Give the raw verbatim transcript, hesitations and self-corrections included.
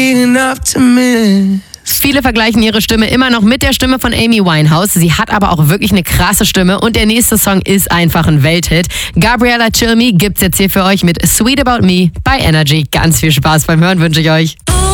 enough to miss. Viele vergleichen ihre Stimme immer noch mit der Stimme von Amy Winehouse. Sie hat aber auch wirklich eine krasse Stimme und der nächste Song ist einfach ein Welthit. Gabriella Cilmi gibt's jetzt hier für euch mit Sweet About Me bei Energy. Ganz viel Spaß beim Hören wünsche ich euch.